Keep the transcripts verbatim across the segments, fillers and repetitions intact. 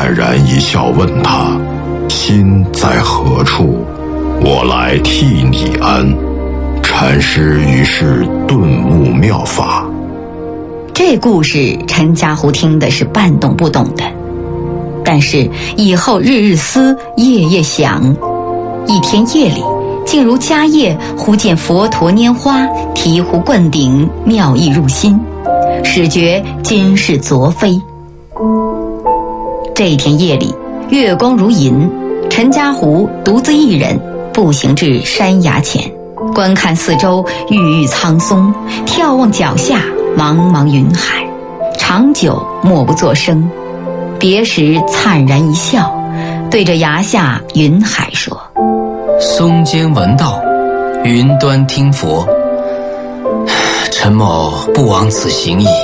坦然一笑，问他：心在何处？我来替你安。禅师于是顿悟妙法。 这故事陈家湖听的是半懂不懂的，但是以后日日思，夜夜想。一天夜里，竟如迦叶忽见佛陀拈花，醍醐灌顶，妙意入心，始觉今是昨非。这一天夜里，月光如银，陈家湖独自一人步行至山崖前，观看四周郁郁苍松，眺望脚下茫茫云海，长久默不作声。别时灿然一笑，对着崖下云海说： 松间闻道，云端听佛，陈某不枉此行矣。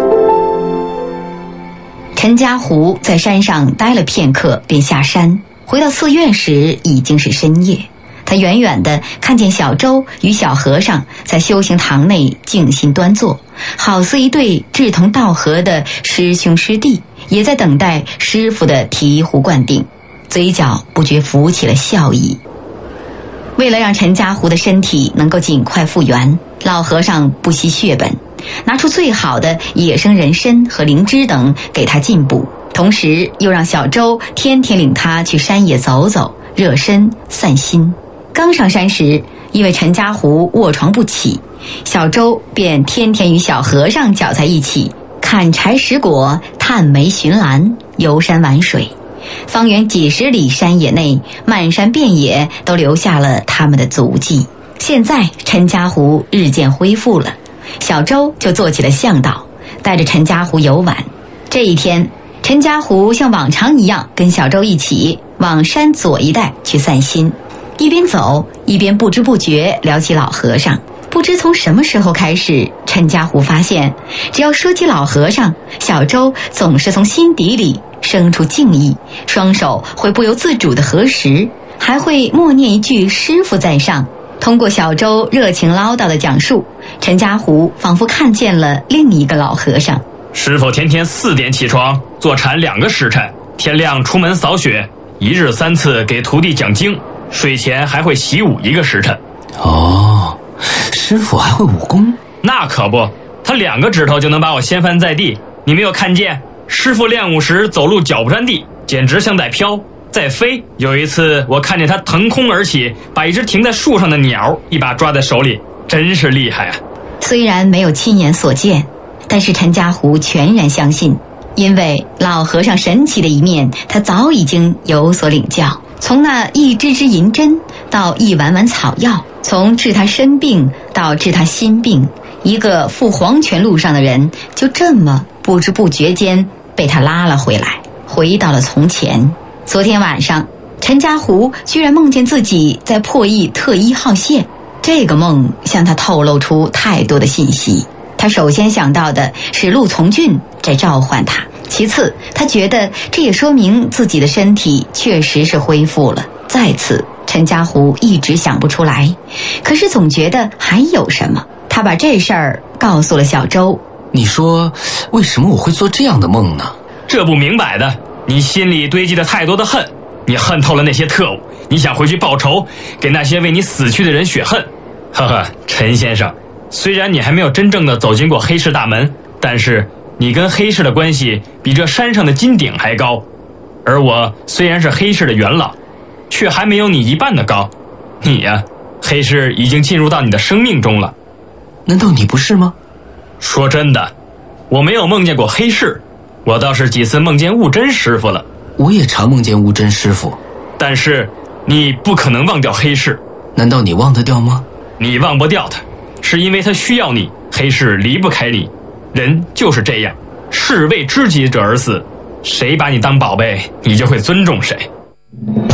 陈家湖在山上待了片刻，便下山。回到寺院时已经是深夜，他远远地看见小周与小和尚在修行堂内静心端坐，好似一对志同道合的师兄师弟，也在等待师父的醍醐灌顶，嘴角不觉浮起了笑意。为了让陈家湖的身体能够尽快复原，老和尚不惜血本，拿出最好的野生人参和灵芝等给他进补，同时又让小周天天领他去山野走走，热身散心。刚上山时，因为陈家湖卧床不起，小周便天天与小和尚搅在一起，砍柴拾果，探梅寻兰，游山玩水。方圆几十里山野内，漫山遍野都留下了他们的足迹。现在陈家湖日渐恢复了，小周就做起了向导，带着陈家湖游玩。这一天，陈家湖像往常一样跟小周一起往山左一带去散心，一边走一边不知不觉聊起老和尚。不知从什么时候开始，陈家湖发现只要说起老和尚，小周总是从心底里生出敬意，双手会不由自主地合十，还会默念一句师父在上。通过小周热情唠叨的讲述，陈家湖仿佛看见了另一个老和尚。 师父天天四点起床，坐禅两个时辰，天亮出门扫雪，一日三次给徒弟讲经，睡前还会习武一个时辰。 哦，师父还会武功？ 那可不，他两个指头就能把我掀翻在地。你没有看见师父练武时走路脚不沾地，简直像在飘在飞。有一次我看见他腾空而起，把一只停在树上的鸟一把抓在手里，真是厉害啊。 虽然没有亲眼所见，但是陈家湖全然相信，因为老和尚神奇的一面他早已经有所领教。从那一支支银针到一碗碗草药，从治他身病到治他心病，一个赴黄泉路上的人就这么不知不觉间被他拉了回来，回到了从前。昨天晚上，陈家湖居然梦见自己在破译特一号线，这个梦向他透露出太多的信息。他首先想到的是陆从俊在召唤他，其次他觉得这也说明自己的身体确实是恢复了。再次，陈家湖一直想不出来，可是总觉得还有什么。他把这事儿告诉了小周。 你说为什么我会做这样的梦呢？ 这不明摆的，你心里堆积了太多的恨，你恨透了那些特务，你想回去报仇，给那些为你死去的人雪恨。呵呵，陈先生，虽然你还没有真正的走进过黑市大门，但是你跟黑市的关系比这山上的金顶还高，而我虽然是黑市的元老，却还没有你一半的高。你呀，黑市已经进入到你的生命中了。 难道你不是吗？ 说真的，我没有梦见过黑市，我倒是几次梦见悟真师傅了。 我也常梦见悟真师傅。 但是你不可能忘掉黑市。 难道你忘得掉吗？ 你忘不掉他，是因为他需要你，黑市离不开你。人就是这样，士为知己者而死，谁把你当宝贝，你就会尊重谁。